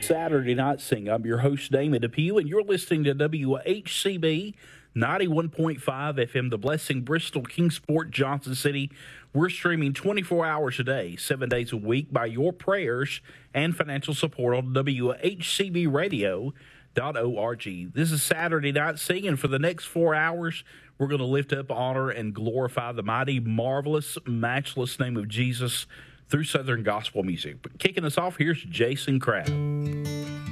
Saturday Night Sing. I'm your host, Damon Depew, and you're listening to WHCB 91.5 FM, The Blessing, Bristol, Kingsport, Johnson City. We're streaming 24 hours a day, 7 days a week by your prayers and financial support on WHCBradio.org. This is Saturday Night Sing, and for the next 4 hours, we're going to lift up, honor, and glorify the mighty, marvelous, matchless name of Jesus through Southern gospel music. But kicking us off, here's Jason Crabb.